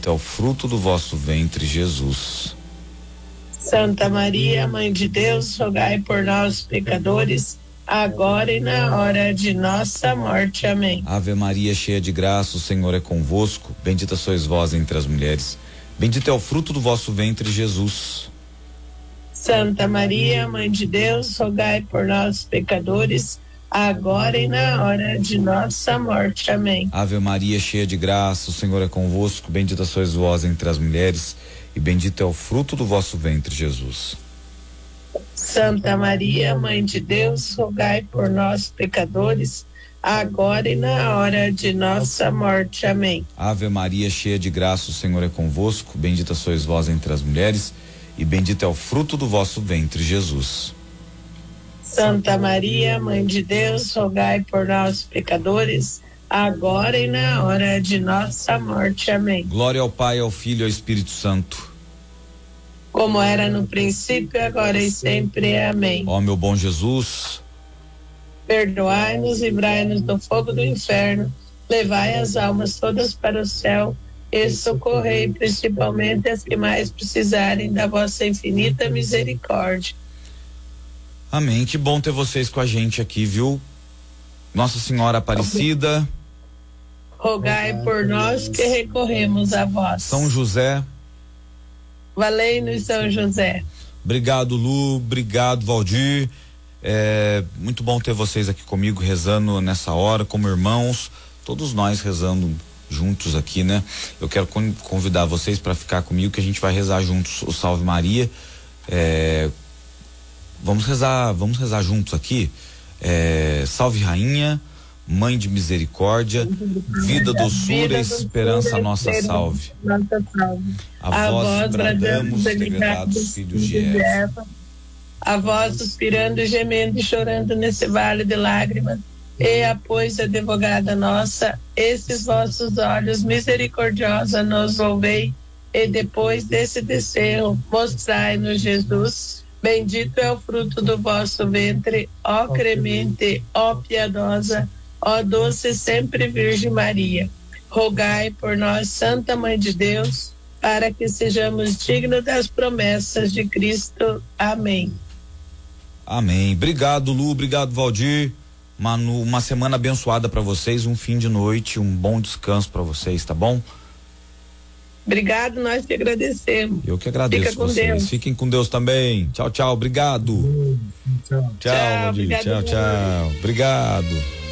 bendito é o fruto do vosso ventre, Jesus. Santa Maria, Mãe de Deus, rogai por nós, pecadores, agora e na hora de nossa morte. Amém. Ave Maria, cheia de graça, o Senhor é convosco. Bendita sois vós entre as mulheres. Bendito é o fruto do vosso ventre, Jesus. Santa Maria, Mãe de Deus, rogai por nós, pecadores, agora e na hora de nossa morte. Amém. Ave Maria, cheia de graça, o Senhor é convosco. Bendita sois vós entre as mulheres, e bendito é o fruto do vosso ventre, Jesus. Santa Maria, Mãe de Deus, rogai por nós, pecadores, agora e na hora de nossa morte. Amém. Ave Maria, cheia de graça, o Senhor é convosco. Bendita sois vós entre as mulheres, e bendito é o fruto do vosso ventre, Jesus. Santa Maria, Mãe de Deus, rogai por nós, pecadores, agora e na hora de nossa morte. Amém. Glória ao Pai, ao Filho e ao Espírito Santo. Como era no princípio, agora e sempre. Amém. Ó meu bom Jesus, perdoai-nos, livrai-nos do fogo do inferno, levai as almas todas para o céu e socorrei principalmente as que mais precisarem da vossa infinita misericórdia. amém. Que bom ter vocês com a gente aqui, viu? Nossa Senhora Aparecida, rogai por nós que recorremos a vós. São José, valei-nos, São José. Obrigado, Lu, obrigado, Valdir. Muito bom ter vocês aqui comigo rezando nessa hora, como irmãos, todos nós rezando juntos aqui, né? Eu quero convidar vocês para ficar comigo, que a gente vai rezar juntos o Salve Maria. Vamos rezar juntos aqui. Salve Rainha, Mãe de Misericórdia, vida, doçura, esperança, nossa salve. A vós bradamos, degredados filhos de Eva. A vós suspirando, gemendo e chorando nesse vale de lágrimas, e pois, advogada nossa, esses vossos olhos misericordiosa nos volvei, e depois desse desterro mostrai-nos Jesus. Bendito é o fruto do vosso ventre, ó clemente, ó piedosa, ó doce sempre Virgem Maria. Rogai por nós, Santa Mãe de Deus, para que sejamos dignos das promessas de Cristo. Amém. Amém. Obrigado, Lu, obrigado, Valdir. Manu, uma semana abençoada para vocês, um fim de noite, um bom descanso para vocês, tá bom? Obrigado, nós te agradecemos. Eu que agradeço. Fica com vocês. Deus. Fiquem com Deus também. Tchau, tchau, obrigado. Tchau. Tchau, Valdir. Tchau, tchau. Obrigado.